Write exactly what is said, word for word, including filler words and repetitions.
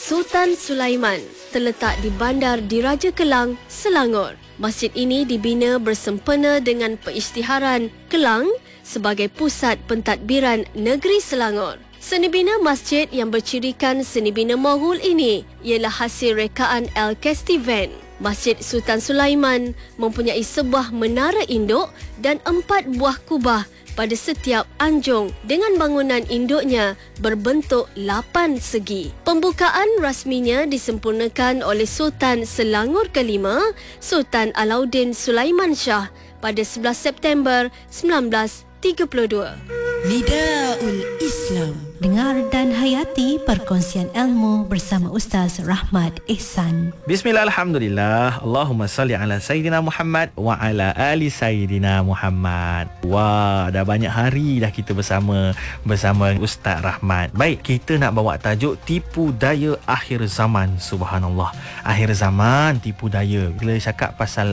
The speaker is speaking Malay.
Sultan Sulaiman terletak di Bandar Diraja Kelang, Selangor. Masjid ini dibina bersempena dengan Perisytiharan Kelang sebagai pusat pentadbiran negeri Selangor. Seni bina masjid yang bercirikan seni bina Moghul ini ialah hasil rekaan Al-Kestivan. Masjid Sultan Sulaiman mempunyai sebuah menara induk dan empat buah kubah pada setiap anjung dengan bangunan induknya berbentuk lapan segi. Pembukaan rasminya disempurnakan oleh Sultan Selangor kelima, Sultan Alauddin Sulaiman Shah pada sebelas September sembilan belas tiga puluh dua. Nidaul Islam. Dengar dan hayati perkongsian ilmu bersama Ustaz Rahmat Ehsan. Bismillah, alhamdulillah. Allahumma salli ala Sayyidina Muhammad wa ala ali Sayyidina Muhammad. Wah, dah banyak hari dah kita bersama bersama Ustaz Rahmat. Baik, kita nak bawa tajuk tipu daya akhir zaman. Subhanallah. Akhir zaman, tipu daya. Bila cakap pasal